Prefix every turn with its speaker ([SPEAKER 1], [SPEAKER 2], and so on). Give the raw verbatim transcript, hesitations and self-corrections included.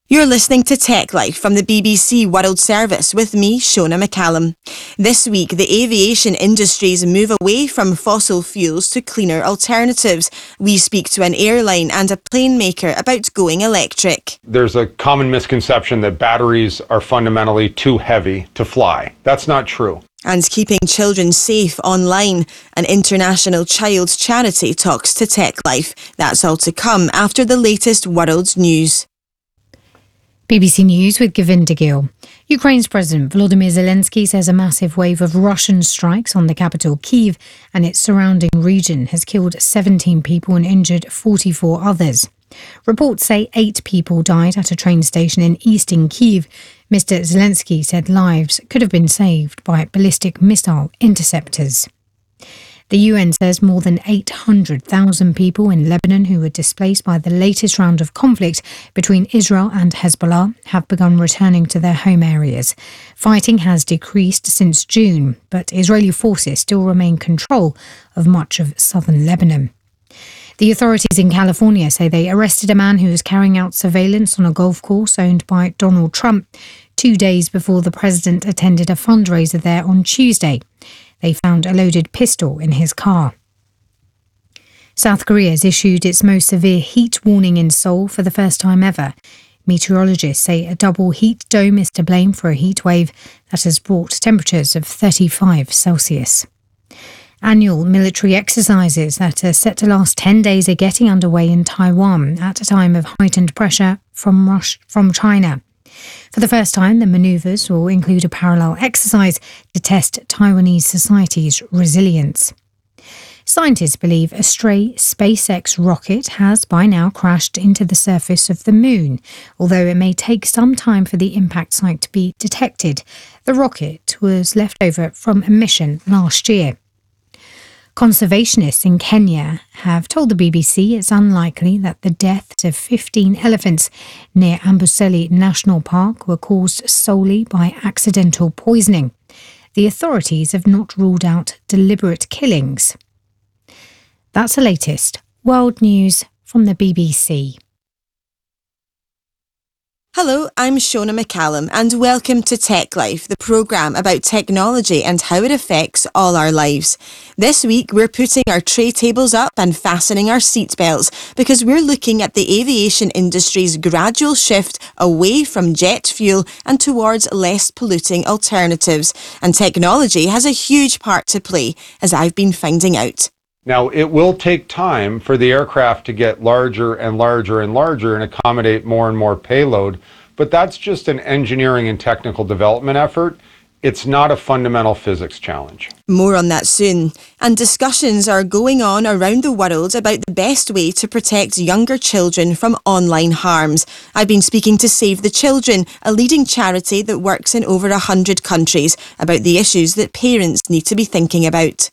[SPEAKER 1] You're listening to Tech Life from the B B C World Service with me, Shona McCallum. This week, the aviation industry's move away from fossil fuels to cleaner alternatives. We speak to an airline and a plane maker about going electric.
[SPEAKER 2] There's a common misconception that batteries are fundamentally too heavy to fly. That's not true.
[SPEAKER 1] And keeping children safe online. An international child's charity talks to Tech Life. That's all to come after the latest world news.
[SPEAKER 3] B B C News with Govinda Gill. Ukraine's President Volodymyr Zelensky says a massive wave of Russian strikes on the capital Kyiv and its surrounding region has killed seventeen people and injured forty-four others. Reports say eight people died at a train station in eastern Kyiv. Mister Zelensky said lives could have been saved by ballistic missile interceptors. The U N says more than eight hundred thousand people in Lebanon who were displaced by the latest round of conflict between Israel and Hezbollah have begun returning to their home areas. Fighting has decreased since June, but Israeli forces still remain in control of much of southern Lebanon. The authorities in California say they arrested a man who was carrying out surveillance on a golf course owned by Donald Trump two days before the president attended a fundraiser there on Tuesday. They found a loaded pistol in his car. South Korea has issued its most severe heat warning in Seoul for the first time ever. Meteorologists say a double heat dome is to blame for a heat wave that has brought temperatures of thirty-five Celsius. Annual military exercises that are set to last ten days are getting underway in Taiwan at a time of heightened pressure from Russia, from China. For the first time, the manoeuvres will include a parallel exercise to test Taiwanese society's resilience. Scientists believe a stray SpaceX rocket has by now crashed into the surface of the moon. Although it may take some time for the impact site to be detected, the rocket was left over from a mission last year. Conservationists in Kenya have told the B B C it's unlikely that the deaths of fifteen elephants near Amboseli National Park were caused solely by accidental poisoning. The authorities have not ruled out deliberate killings. That's the latest world news from the B B C.
[SPEAKER 1] Hello, I'm Shona McCallum and welcome to Tech Life, the programme about technology and how it affects all our lives. This week we're putting our tray tables up and fastening our seatbelts because we're looking at the aviation industry's gradual shift away from jet fuel and towards less polluting alternatives. And technology has a huge part to play, as I've been finding out.
[SPEAKER 2] Now, it will take time for the aircraft to get larger and larger and larger and accommodate more and more payload, but that's just an engineering and technical development effort. It's not a fundamental physics challenge.
[SPEAKER 1] More on that soon. And discussions are going on around the world about the best way to protect younger children from online harms. I've been speaking to Save the Children, a leading charity that works in over one hundred countries, about the issues that parents need to be thinking about.